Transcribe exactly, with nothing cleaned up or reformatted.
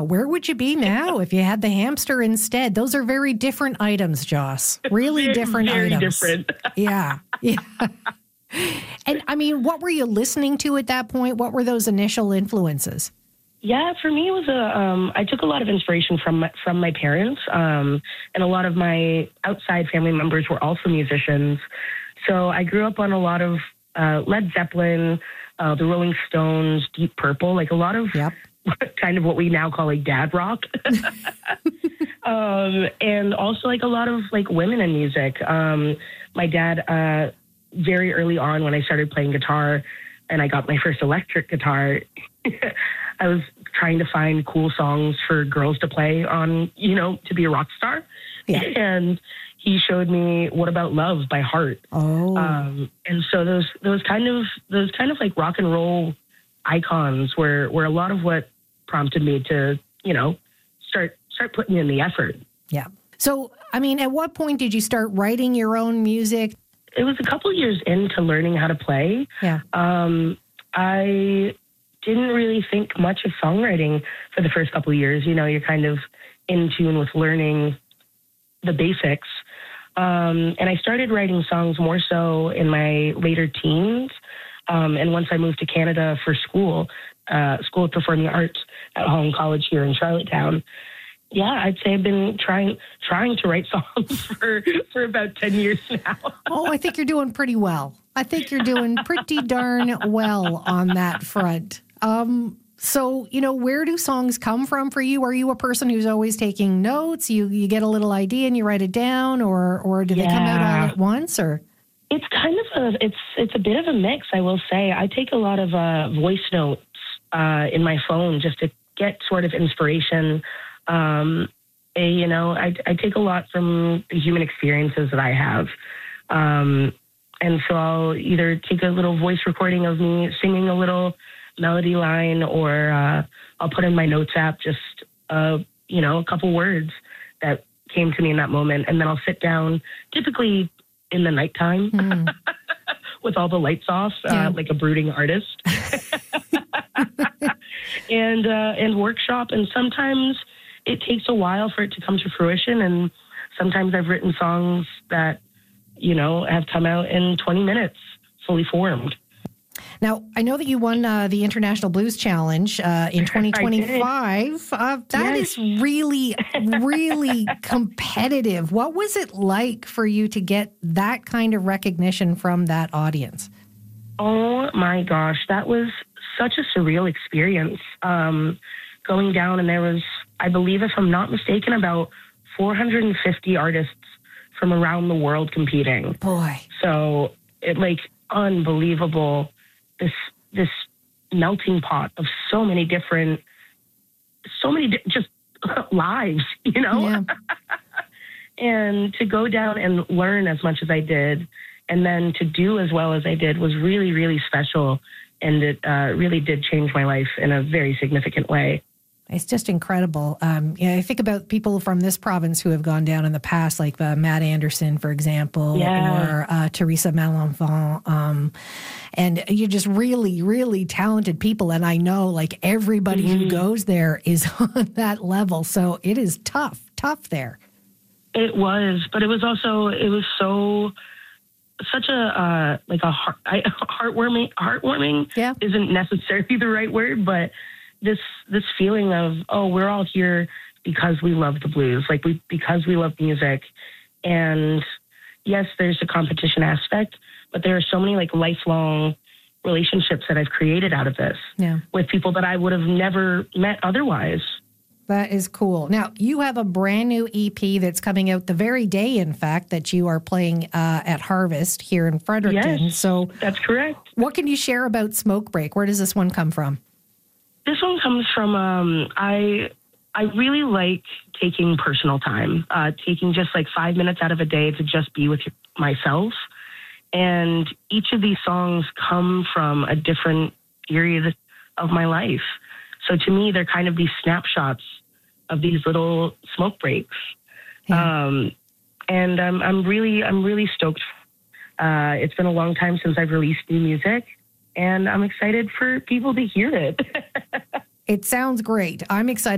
Where would you be now if you had the hamster instead? Those are very different items, Joss. Really very, different very items. Different. Yeah. Yeah. And I mean, what were you listening to at that point? What were those initial influences? Yeah, for me, it was a. Um, I took a lot of inspiration from my, from my parents, um, and a lot of my outside family members were also musicians. So I grew up on a lot of uh, Led Zeppelin, uh, the Rolling Stones, Deep Purple, like a lot of Yep. kind of what we now call like dad rock, um, and also like a lot of like women in music. Um, my dad, uh, very early on when I started playing guitar, and I got my first electric guitar. I was trying to find cool songs for girls to play on, you know, to be a rock star. Yeah. And he showed me What About Love by Heart. Oh. Um, and so those those kind of those kind of like rock and roll icons were, were a lot of what prompted me to, you know, start start putting in the effort. Yeah. So, I mean, at what point did you start writing your own music? It was a couple years into learning how to play. Yeah. Um, I didn't really think much of songwriting for the first couple of years. You know, you're kind of in tune with learning the basics. Um, and I started writing songs more so in my later teens. Um, and once I moved to Canada for school, uh, School of Performing Arts at Holland College here in Charlottetown, yeah, I'd say I've been trying trying to write songs for, for about ten years now. Oh, I think you're doing pretty well. I think you're doing pretty darn well on that front. Um, so, you know, where do songs come from for you? Are you a person who's always taking notes? You you get a little idea and you write it down, or or do they come out Yeah. all at once? Or It's kind of a it's it's a bit of a mix, I will say. I take a lot of uh, voice notes uh, in my phone just to get sort of inspiration. Um, and, you know, I, I take a lot from the human experiences that I have. Um, and so I'll either take a little voice recording of me singing a little melody line, or uh, I'll put in my notes app just, uh, you know, a couple words that came to me in that moment. And then I'll sit down, typically in the nighttime, mm. with all the lights off, yeah. uh, like a brooding artist, and uh, and workshop. And sometimes it takes a while for it to come to fruition. And sometimes I've written songs that, you know, have come out in twenty minutes, fully formed. Now, I know that you won uh, the International Blues Challenge uh, in twenty twenty-five. Uh, that yes. is really, really competitive. What was it like for you to get that kind of recognition from that audience? Oh, my gosh. That was such a surreal experience. Um, going down, and there was, I believe, if I'm not mistaken, about four hundred fifty artists from around the world competing. Boy. So it, like, unbelievable. This this melting pot of so many different, so many di- just lives, you know? Yeah. And to go down and learn as much as I did, and then to do as well as I did, was really, really special. And it uh, really did change my life in a very significant way. It's just incredible. Um, you know, I think about people from this province who have gone down in the past, like uh, Matt Anderson, for example, yeah. or uh, Teresa Malenfant. Um, and you're just really, really talented people. And I know, like, everybody mm-hmm. who goes there is on that level. So it is tough, tough there. It was, but it was also, it was so, such a, uh, like a heart, I, heartwarming, heartwarming yeah. isn't necessarily the right word, but this this feeling of, oh, we're all here because we love the blues, like we because we love music. And yes, there's a competition aspect, but there are so many like lifelong relationships that I've created out of this yeah. with people that I would have never met otherwise. That is cool. Now, you have a brand new E P that's coming out the very day, in fact, that you are playing uh, at Harvest here in Fredericton. Yes, so that's correct. What can you share about Smoke Break? Where does this one come from? This one comes from, um, I I really like taking personal time, uh, taking just like five minutes out of a day to just be with myself. And each of these songs come from a different period of my life. So to me, they're kind of these snapshots of these little smoke breaks. Yeah. Um, and um, I'm really, I'm really stoked. Uh, it's been a long time since I've released new music, and I'm excited for people to hear it. It sounds great. I'm excited.